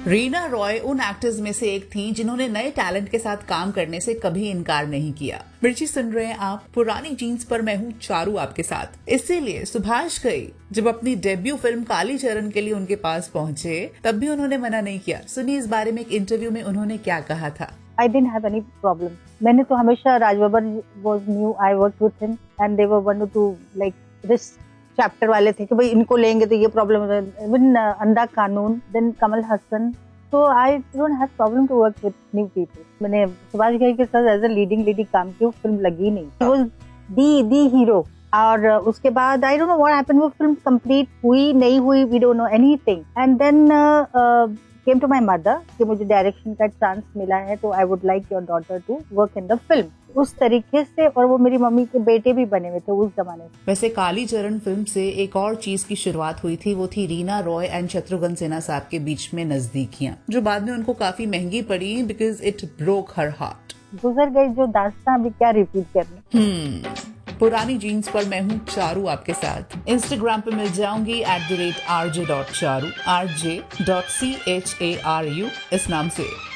रीना रॉय उन एक्टर्स में से एक थी जिन्होंने नए टैलेंट के साथ काम करने से कभी इनकार नहीं किया। मिर्ची सुन रहे हैं आप पुरानी जीन्स पर, मैं हूँ चारू आपके साथ। इसीलिए सुभाष घई जब अपनी डेब्यू फिल्म कालीचरण के लिए उनके पास पहुंचे तब भी उन्होंने मना नहीं किया। सुनिए इस बारे में एक इंटरव्यू में उन्होंने क्या कहा था। I didn't have any problem. मैंने तो हमेशा Raj Babbar was new. I worked with him and they were one or two like this chapter वाले थे कि भाई इनको लेंगे तो ये प्रॉब्लम है। Even अंधा कानून, then Kamal Haasan. So I don't have problem to work with new people. मैंने सुभाष घई के साथ as a leading lady काम की, वो फिल्म लगी नहीं. He was the hero. और उसके बाद I don't know what happened. वो फिल्म complete हुई नहीं हुई, we don't know anything. And then came to my mother कि मुझे डायरेक्शन का चांस मिला है तो I would like your daughter to work in the film. उस तरीके से, और वो मेरी मम्मी के बेटे भी बने हुए थे उस जमाने में। वैसे कालीचरण फिल्म से एक और चीज की शुरुआत हुई थी, वो थी रीना रॉय एंड शत्रुघ्न सिन्हा साहब के बीच में नजदीकियां, जो बाद में उनको काफी महंगी पड़ी because it broke her heart. गुजर गई जो दास्तां भी क्या रिपीट करनी। पुरानी जीन्स पर मैं हूँ चारू आपके साथ। इंस्टाग्राम पे मिल जाऊंगी @rj.charu, rj.charu इस नाम से।